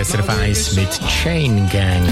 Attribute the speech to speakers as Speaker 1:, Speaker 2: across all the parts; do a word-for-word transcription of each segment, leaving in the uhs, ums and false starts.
Speaker 1: S R F eins mit Chain Gang.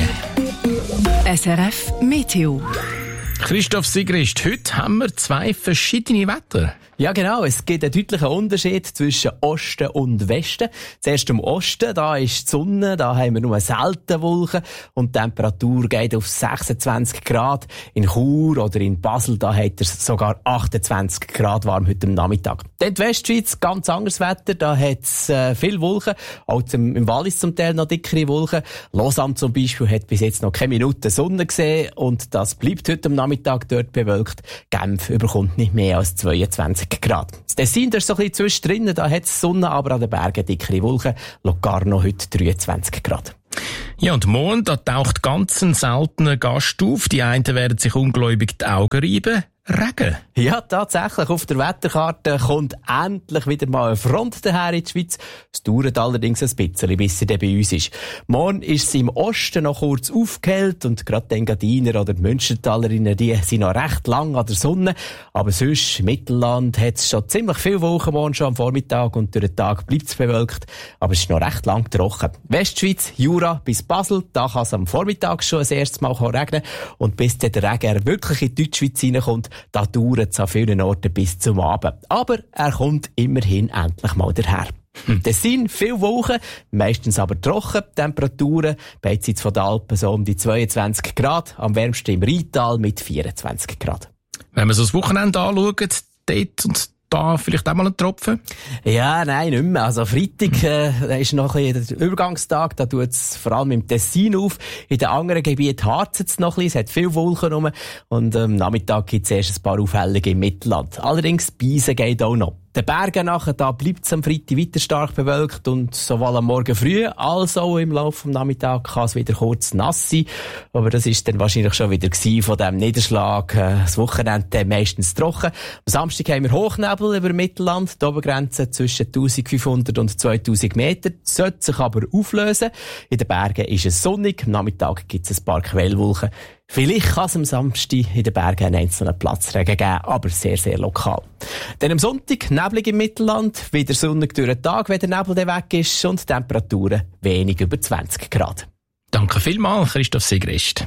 Speaker 2: S R F Meteo.
Speaker 1: Christoph Sigrist, heute haben wir zwei verschiedene Wetter.
Speaker 3: Ja genau, es gibt einen deutlichen Unterschied zwischen Osten und Westen. Zuerst im Osten, da ist die Sonne, da haben wir nur selten Wolken und die Temperatur geht auf sechsundzwanzig Grad. In Chur oder in Basel, da hat es sogar achtundzwanzig Grad warm heute am Nachmittag. Dann die Westschweiz, ganz anderes Wetter, da hat es äh, viele Wolken, auch zum, im Wallis zum Teil noch dickere Wolken. Lausanne zum Beispiel hat bis jetzt noch keine Minute Sonne gesehen und das bleibt heute am Nachmittag dort bewölkt. Genf überkommt nicht mehr als zweiundzwanzig Grad. Das Tessin, das ist so ein bisschen zwischendrin, da hat es Sonne, aber an den Bergen dickere Wolken. Locarno heute dreiundzwanzig Grad.
Speaker 1: Ja, und morgen, da taucht ganz ein seltener Gast auf. Die einen werden sich ungläubig die Augen reiben. Regen.
Speaker 3: Ja, tatsächlich. Auf der Wetterkarte kommt endlich wieder mal eine Front daher in die Schweiz. Es dauert allerdings ein bisschen, bis sie dann bei uns ist. Morgen ist sie im Osten noch kurz aufgehellt und gerade die Engadiner oder die Münstertalerinnen, die sind noch recht lang an der Sonne. Aber sonst, im Mittelland, hat es schon ziemlich viele Wolken morgen schon am Vormittag und durch den Tag bleibt es bewölkt. Aber es ist noch recht lang trocken. Westschweiz, Jura bis Basel, da kann es am Vormittag schon das erste Mal regnen. Und bis dann der Regen wirklich in die Deutschschweiz reinkommt, da dauert es an vielen Orten bis zum Abend. Aber er kommt immerhin endlich mal daher. Hm. Das sind viele Wolken, meistens aber trocken. Temperaturen beidseits von den Alpen so um die zweiundzwanzig Grad, am wärmsten im Rheintal mit vierundzwanzig Grad.
Speaker 1: Wenn wir so das Wochenende anschauen, dort und da vielleicht auch mal ein Tropfen?
Speaker 3: Ja, nein, nicht mehr. Also Freitag äh, ist noch ein bisschen der Übergangstag, da tut es vor allem im Tessin auf. In den anderen Gebieten harzt es noch ein bisschen, es hat viele Wolken rum und am Nachmittag gibt es erst ein paar Aufhellungen im Mittelland. Allerdings Beisen geht auch noch. Den Bergen nachher, da bleibt es am Freitag weiter stark bewölkt und sowohl am Morgen früh als auch im Laufe des Nachmittags kann es wieder kurz nass sein. Aber das ist dann wahrscheinlich schon wieder gewesen von diesem Niederschlag. Das Wochenende meistens trocken. Am Samstag haben wir Hochnebel über Mittelland. Die Obergrenze zwischen eintausendfünfhundert und zweitausend Meter. Das sollte sich aber auflösen. In den Bergen ist es sonnig. Am Nachmittag gibt es ein paar Quellwolken. Vielleicht kann es am Samstag in den Bergen einen einzelnen Platzregen geben, aber sehr, sehr lokal. Dann am Sonntag neblig im Mittelland, wieder sonnig durch den Tag, wenn der Nebel dann weg ist und Temperaturen wenig über zwanzig Grad.
Speaker 1: Danke vielmals, Christoph Sigrist.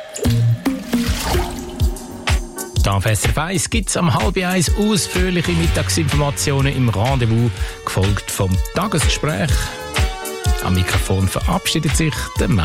Speaker 1: Da auf S R F eins gibt es am halb eins ausführliche Mittagsinformationen im Rendezvous, gefolgt vom Tagesgespräch. Am Mikrofon verabschiedet sich der Mann.